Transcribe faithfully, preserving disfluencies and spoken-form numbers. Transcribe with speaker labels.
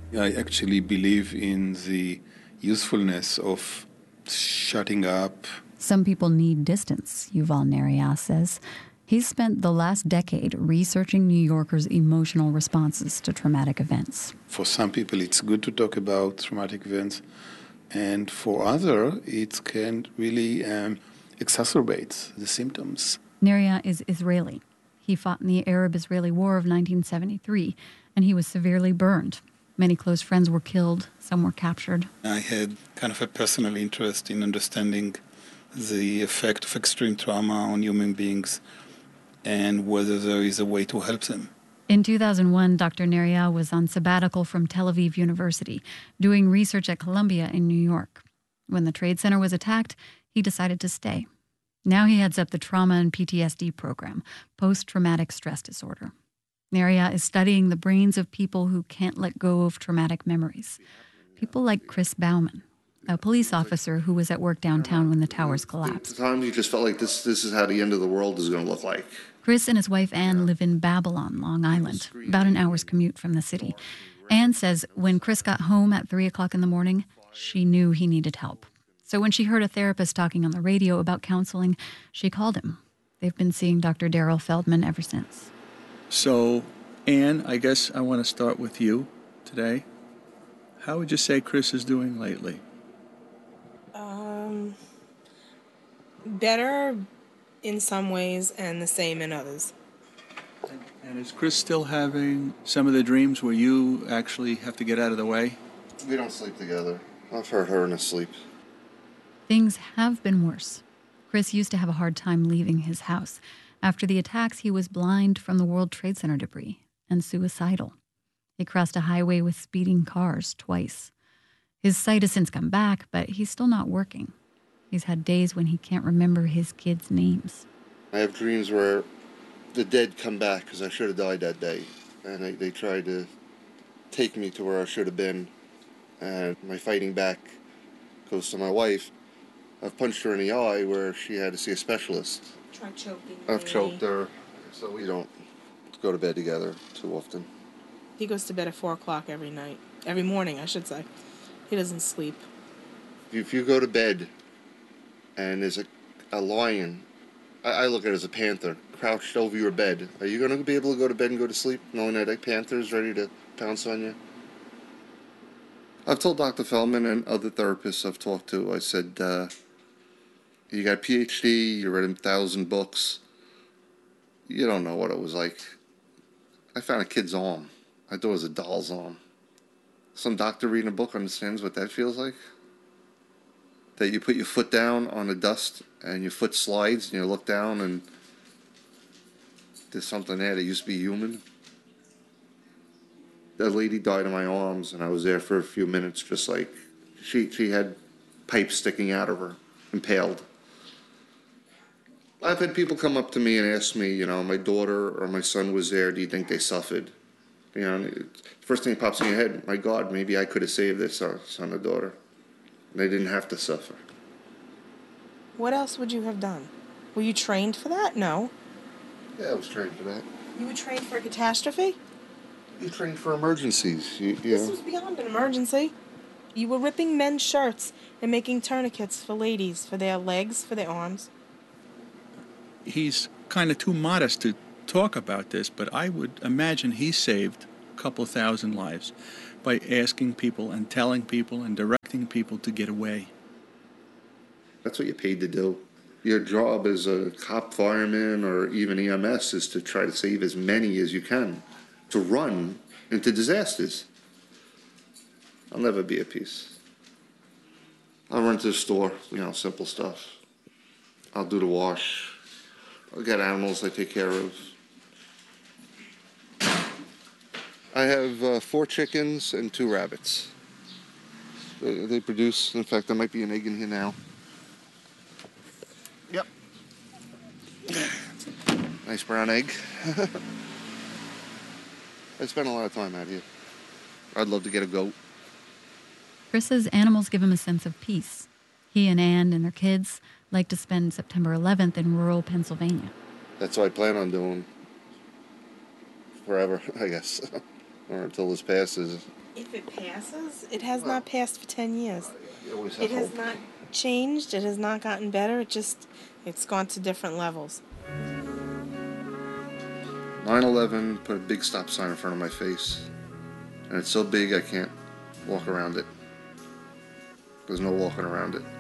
Speaker 1: I actually believe in the usefulness of shutting up.
Speaker 2: Some people need distance, Yuval Neriah says. He's spent the last decade researching New Yorkers' emotional responses to traumatic events.
Speaker 1: For some people, it's good to talk about traumatic events, and for others, it can really um, exacerbate the symptoms.
Speaker 2: Neriah is Israeli. He fought in the Arab-Israeli War of nineteen seventy-three, and he was severely burned. Many close friends were killed, some were captured.
Speaker 1: I had kind of a personal interest in understanding the effect of extreme trauma on human beings and whether there is a way to help them.
Speaker 2: In two thousand one, Doctor Neriah was on sabbatical from Tel Aviv University, doing research at Columbia in New York. When the Trade Center was attacked, he decided to stay. Now he heads up the Trauma and P T S D program, Post-Traumatic Stress Disorder. Neriah is studying the brains of people who can't let go of traumatic memories. People like Chris Bauman, a police officer who was at work downtown when the towers collapsed.
Speaker 3: At the time, you just felt like this, this is how the end of the world is going to look like.
Speaker 2: Chris and his wife Anne live in Babylon, Long Island, about an hour's commute from the city. Anne says when Chris got home at three o'clock in the morning, she knew he needed help. So when she heard a therapist talking on the radio about counseling, she called him. They've been seeing Doctor Daryl Feldman ever since.
Speaker 4: So, Anne, I guess I want to start with you today. How would you say Chris is doing lately?
Speaker 5: Um, better in some ways and the same in others.
Speaker 4: And, and is Chris still having some of the dreams where you actually have to get out of the way?
Speaker 3: We don't sleep together. I've heard her in her sleep.
Speaker 2: Things have been worse. Chris used to have a hard time leaving his house. After the attacks, he was blind from the World Trade Center debris and suicidal. He crossed a highway with speeding cars twice. His sight has since come back, but he's still not working. He's had days when he can't remember his kids' names.
Speaker 3: I have dreams where the dead come back because I should have died that day. And they, they try to take me to where I should have been. And my fighting back goes to my wife. I've punched her in the eye where she had to see a specialist.
Speaker 5: Try choking
Speaker 3: I've
Speaker 5: me.
Speaker 3: choked her, so we don't go to bed together too often.
Speaker 5: He goes to bed at four o'clock every night. Every morning, I should say. He doesn't sleep.
Speaker 3: If you go to bed and there's a, a lion, I, I look at it as a panther, crouched over your bed, are you going to be able to go to bed and go to sleep knowing that a panther is ready to pounce on you? I've told Doctor Feldman and other therapists I've talked to, I said, uh, you got a P H D, you read a thousand books, you don't know what it was like. I found a kid's arm. I thought it was a doll's arm. Some doctor reading a book understands what that feels like? That you put your foot down on the dust and your foot slides and you look down and there's something there that used to be human. That lady died in my arms and I was there for a few minutes just like, she, she had pipes sticking out of her, impaled. I've had people come up to me and ask me, you know, my daughter or my son was there, do you think they suffered? You know, the first thing that pops in your head, my God, maybe I could have saved their son, son or daughter. They didn't have to suffer.
Speaker 5: What else would you have done? Were you trained for that? No.
Speaker 3: Yeah, I was trained for that.
Speaker 5: You were trained for a catastrophe?
Speaker 3: You trained for emergencies. You, you
Speaker 5: This
Speaker 3: know.
Speaker 5: was beyond an emergency. You were ripping men's shirts and making tourniquets for ladies, for their legs, for their arms.
Speaker 4: He's kind of too modest to talk about this, but I would imagine he saved a couple thousand lives by asking people and telling people and directing people to get away.
Speaker 3: That's what you're paid to do. Your job as a cop, fireman, or even E M S is to try to save as many as you can, to run into disasters. I'll never be at peace. I'll run to the store, you know, simple stuff. I'll do the wash. I've got animals I take care of. I have uh, four chickens and two rabbits. They, they produce, in fact, there might be an egg in here now. Yep. Nice brown egg. I spend a lot of time out here. I'd love to get a goat.
Speaker 2: Chris says animals give him a sense of peace. He and Ann and their kids like to spend September eleventh in rural Pennsylvania.
Speaker 3: That's what I plan on doing forever, I guess, or until this passes.
Speaker 5: If it passes, it has
Speaker 3: Well,
Speaker 5: not passed for ten years.
Speaker 3: You always have
Speaker 5: It has
Speaker 3: hope.
Speaker 5: not changed. It has not gotten better. It just, it's gone to different levels.
Speaker 3: nine eleven put a big stop sign in front of my face. And it's so big I can't walk around it. There's no walking around it.